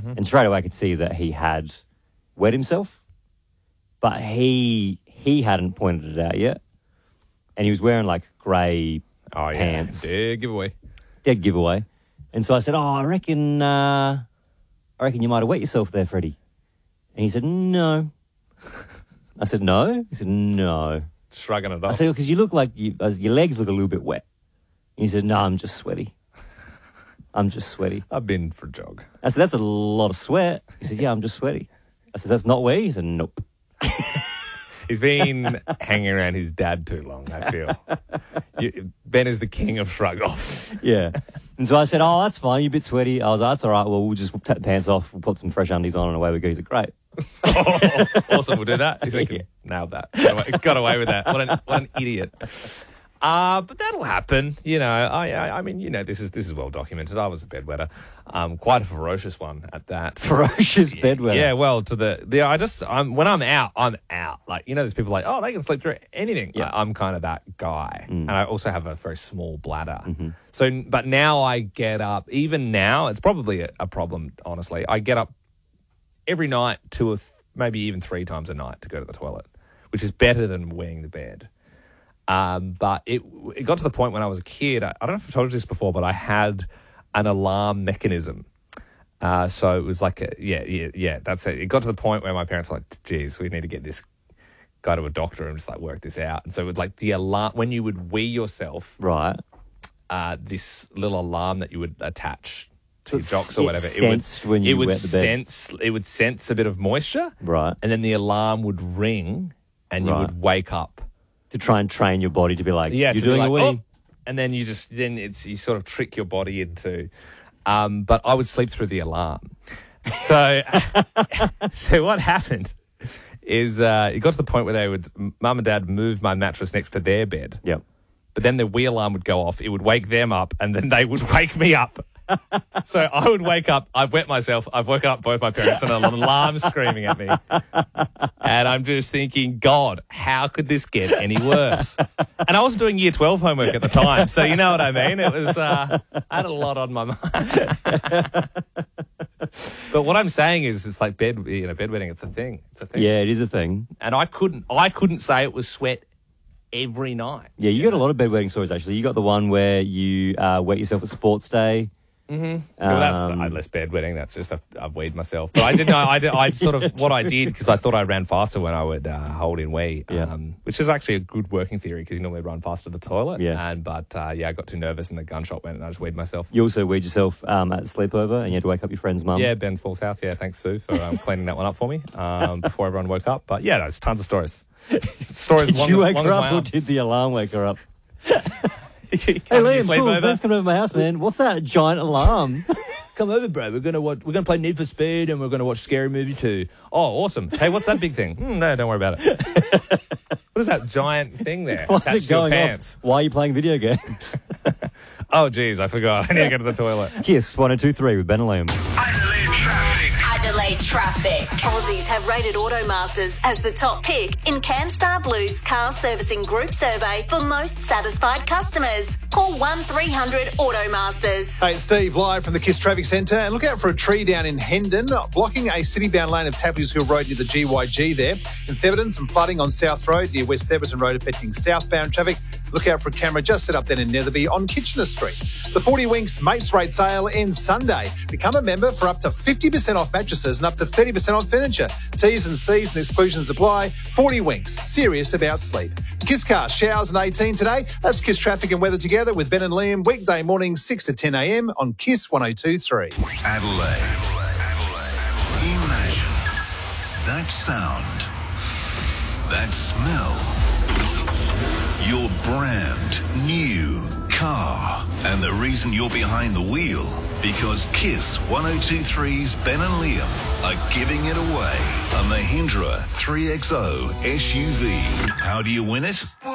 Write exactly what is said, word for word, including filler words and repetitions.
Mm-hmm. And straight away I could see that he had wet himself, but he he hadn't pointed it out yet. And he was wearing like grey Oh, yeah. pants. Dead giveaway. Dead giveaway. And so I said, oh, I reckon, uh, I reckon you might have wet yourself there, Freddie. And he said, no. I said, no? He said, no. Shrugging it I off. said, because you look like, you, uh, your legs look a little bit wet. And he said, no, I'm just sweaty. I'm just sweaty. I've been for a jog. I said, that's a lot of sweat. He said, yeah, I'm just sweaty. I said, that's not wet? He said, nope. He's been hanging around his dad too long, I feel. You, Ben is the king of shrug off. Yeah. And so I said, oh, that's fine. You're a bit sweaty. I was like, that's all right. Well, we'll just take the pants off. We'll put some fresh undies on and away we go. He said, great. Oh, awesome, we'll do that. He's thinking, Yeah. nailed that. Got away, got away with that. What an, what an idiot. Uh, but that'll happen. You know, I, I I mean, you know, this is this is well documented. I was a bedwetter. Um, quite a ferocious one at that. Ferocious bedwetter. Yeah, well, to the, the I just, I'm, when I'm out, I'm out. Like, you know, there's people like, oh, they can sleep through anything. Yeah. I, I'm kind of that guy. Mm. And I also have a very small bladder. Mm-hmm. So, but now I get up, even now, it's probably a, a problem, honestly. I get up every night, two or th- maybe even three times a night to go to the toilet, which is better than weeing the bed. Um, but it it got to the point when I was a kid, I, I don't know if I've told you this before, but I had an alarm mechanism. Uh, so it was like, a, yeah, yeah, yeah, that's it. It got to the point where my parents were like, geez, we need to get this guy to a doctor and just like work this out. And so it would like the alarm, when you would wee yourself, Right. uh, this little alarm that you would attach to So your jocks or it whatever, sensed it would, when you it would wet the bed. sense, it would sense a bit of moisture. Right. And then the alarm would ring and you Right. would wake up. To try and train your body to be like, Yeah, you're to be doing like, a wee. oh, and then you just then it's you sort of trick your body into. Um, but I would sleep through the alarm. So, so what happened is uh, it got to the point where they would, mum and dad move my mattress next to their bed. Yep. But then the wee alarm would go off. It would wake them up, and then they would wake me up. So I would wake up. I've wet myself. I've woken up both my parents, and an alarm screaming at me. And I'm just thinking, God, how could this get any worse? And I was doing year twelve homework at the time, so you know what I mean. It was uh, I had a lot on my mind. But what I'm saying is, it's like bed, you know, bedwetting. It's a thing. It's a thing. Yeah, it is a thing. And I couldn't, I couldn't say it was sweat every night. Yeah, you got a lot of bedwetting stories, actually. You got the one where you uh, wet yourself at sports day. Mm-hmm. Well, that's Um, uh, less bedwetting. That's just a, I've weed myself. But I didn't know. I did, I sort of what I did because I thought I ran faster when I would uh, hold in wee, Yeah. um, which is actually a good working theory because you normally run faster to the toilet. Yeah. And but uh, yeah, I got too nervous and the gunshot went and I just weed myself. You also weed yourself um, at sleepover and you had to wake up your friend's mum. Yeah, Ben Small's house. Yeah, thanks Sue for um, cleaning that one up for me um, before everyone woke up. But yeah, there's tons of stories. Stories. Did long you as, wake long her as my up or arm. did the alarm wake her up? Hey Hey, Liam, cool, thanks for coming over to my house, man. What's that giant alarm? Come over, bro. We're gonna watch, we're gonna play Need for Speed and we're gonna watch Scary Movie two. Oh, awesome! Hey, what's that big thing? Mm, no, don't worry about it. What is that giant thing there What's attached it to your going pants? off? Why are you playing video games? Oh, geez, I forgot. I need to go to the toilet. Kiss one oh two three with Ben and Liam. Adelaide traffic. Adelaide traffic. Aussies have rated Automasters as the top pick in CanStar Blue's car servicing group survey for most satisfied customers. Call one three hundred Automasters. Hey, it's Steve, live from the KISS Traffic Centre. And look out for a tree down in Hendon, blocking a city-bound lane of Tapley's Hill Road near the G Y G there. In Theberton, some flooding on South Road near West Theberton Road affecting southbound traffic. Look out for a camera just set up then in Netherby on Kitchener Street. The forty Winks Mates Rate Sale ends Sunday. Become a member for up to fifty percent off mattresses and up to thirty percent off furniture. T's and C's and exclusions apply. forty Winks, serious about sleep. KISS Car, showers and eighteen today. That's KISS Traffic and Weather together with Ben and Liam, weekday morning six to ten a.m. on KISS one oh two point three. Adelaide. Imagine that sound, that smell, your brand new car, and the reason you're behind the wheel, because KISS one oh two point three's Ben and Liam are giving it away. A Mahindra three X O S U V. How do you win it?